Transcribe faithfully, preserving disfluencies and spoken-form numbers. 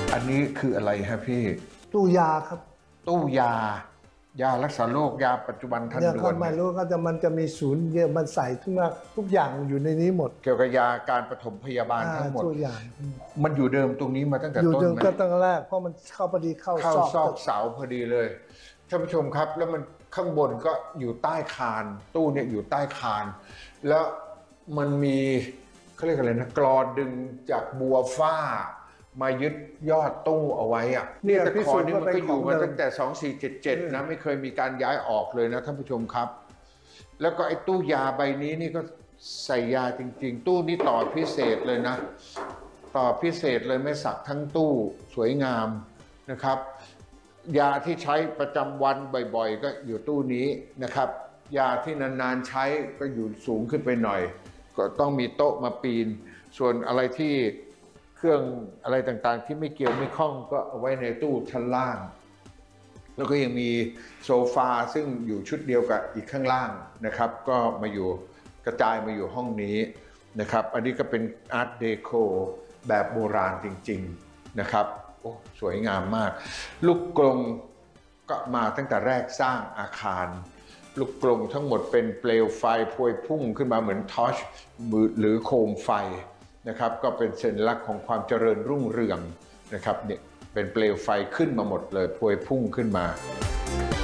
อันนี้คืออะไรฮะพี่ตู้ยาครับตู้ยายารักษาโรคยาปัจจุบันทันเนี่ยด่เขาวนไม่รู้ก็จะมันจะมีศูนย์เนี่ยมันใส่ทุกอย่างทุกอย่างอยู่ในนี้หมดเกี่ยวกับยาการปฐมพยาบาลอ่าทั้งหมดทุกอย่างมันอยู่เดิมตรงนี้มาตั้งแต่อยู่ต้นจนไหมก็ตั้งแรกเพราะมันเข้าพอดีเข้าเข้าซอกซอกตึกเสาพอดีเลยท่านผู้ชมครับ แล้วมันข้างบนก็อยู่ใต้คาน ตู้เนี่ยอยู่ใต้คาน แล้วมันมีเขาเรียกอะไรนะกรอนดึงจากบัวฝ้า มายึดยอดตู้เอาไว้อะเนี่ยแต่พิคอสูจน์นี่ว่ามันเป็นก็อขยู่องมาเดิมตั้งแต่สองสี่เจ็ดเจ็ดนะไม่เคยมีการย้ายออกเลยนะท่านผู้ชมครับ แล้วก็ไอ้ตู้ยาใบนี้นี่ก็ใส่ยาจริง ๆ ตู้นี้ต่อพิเศษเลยนะ ต่อพิเศษเลยไม่สักทั้งตู้สวยงามนะครับ ยาที่ใช้ประจำวันบ่อยๆ ก็อยู่ตู้นี้นะครับ ยาที่นานๆใช้ก็อยู่สูงขึ้นไปหน่อย ก็ต้องมีโต๊ะมาปีน ส่วนอะไรที่เครื่องอะไรต่างๆ ที่ไม่เกี่ยวไม่ข้องก็เอาไว้ในตู้ชั้นล่าง แล้วก็ยังมีโซฟาซึ่งอยู่ชุดเดียวกับอีกข้างล่างนะครับ ก็มาอยู่กระจายมาอยู่ห้องนี้นะครับ อันนี้ก็เป็นอาร์ตเดโคแบบโบราณจริงๆนะครับโอ้สวยงามมาก ลูกกรงก็มาตั้งแต่แรกสร้างอาคาร ลูกกรงทั้งหมดเป็นเปลวไฟพวยพุ่งขึ้นมาเหมือนทอร์ชหรือโคมไฟนะครับก็เป็นสัญลักษณ์ของความเจริญรุ่งเรืองนะครับเนี่ยเป็นเปลวไฟขึ้นมาหมดเลยพวยพุ่งขึ้นมา